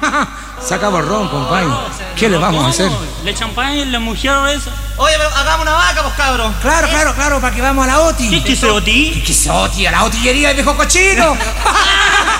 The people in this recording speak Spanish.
Se acabó el ron, compadre. ¿Qué le vamos a hacer? La champaña, la mujer esa. Oye, pero hagamos una vaca, pues, cabros. Claro, para que vamos a la OTI. ¿Qué es ese Oti? ¿Qué es OTI? A la otillería, el viejo cochino.